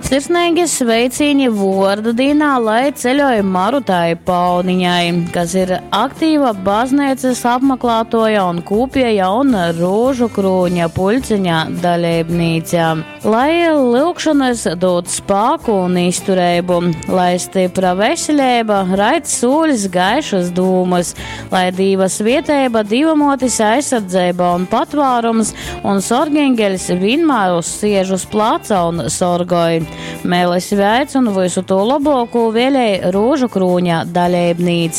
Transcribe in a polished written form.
Sirsnīgi sveicieni Vorda dienā, lai ceļoja Marutai Pauniņai, kas ir aktīva baznīcas apmeklētoja un kūpieja un Rūžu krūņa puļciņa dalībnīca. Lai lūkšanas dod spāku un izturēbu, lai stipra veseļība, raids sūļas gaišas dūmas, lai Dīva svietēba, divamotis aizsardzība un patvārums, un sorgengeļs vienmēr uz siežus placa un sorgoja. Mēlis veic un visu to labāko vēlēja Rūžu krūņa dalībnīca.